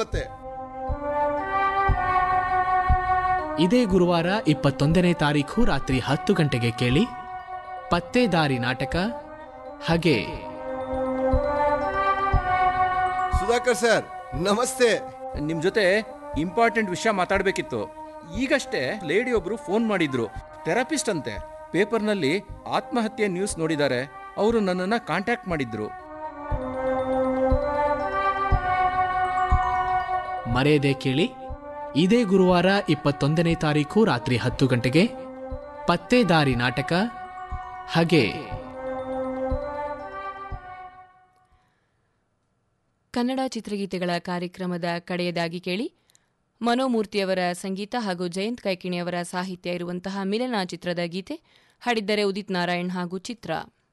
ಮತ್ತೆ. ಇದೇ ಗುರುವಾರ 21ನೇ ತಾರೀಖು ರಾತ್ರಿ 10 ಗಂಟೆಗೆ ಕೇಳಿ ಪತ್ತೇದಾರಿ ನಾಟಕ ಹಾಗೆ. ಸುಧಾಕರ್ ಸರ್ ನಮಸ್ತೆ. ನಿಮ್ ಜೊತೆ ಇಂಪಾರ್ಟೆಂಟ್ ವಿಷಯ ಮಾತಾಡ್ಬೇಕಿತ್ತು. ಈಗಷ್ಟೇ ಲೇಡಿಯೊಬ್ರು ಫೋನ್ ಮಾಡಿದ್ರು. ಥೆರಪಿಸ್ಟ್ ಅಂತೆ. ಪೇಪರ್ನಲ್ಲಿ ಆತ್ಮಹತ್ಯೆ ನ್ಯೂಸ್ ನೋಡಿದ್ದಾರೆ. ಅವರು ನನ್ನನ್ನು ಕಾಂಟ್ಯಾಕ್ಟ್ ಮಾಡಿದ್ರು. ಮರೆಯದೆ ಕೇಳಿ ಇದೇ ಗುರುವಾರ 21ನೇ ತಾರೀಖು ರಾತ್ರಿ 10 ಗಂಟೆಗೆ ಪತ್ತೇದಾರಿ ನಾಟಕ ಹಾಗೆ. ಕನ್ನಡ ಚಿತ್ರಗೀತೆಗಳ ಕಾರ್ಯಕ್ರಮದ ಕಡೆಯದಾಗಿ ಕೇಳಿ ಮನೋಮೂರ್ತಿಯವರ ಸಂಗೀತ ಹಾಗೂ ಜಯಂತ್ ಕೈಕಿಣಿಯವರ ಸಾಹಿತ್ಯ ಇರುವಂತಹ ಮಿಲನ ಚಿತ್ರದ ಗೀತೆ. ಹಾಡಿದ್ದರೆ ಉದಿತ್ ನಾರಾಯಣ್ ಹಾಗೂ ಚಿತ್ರ.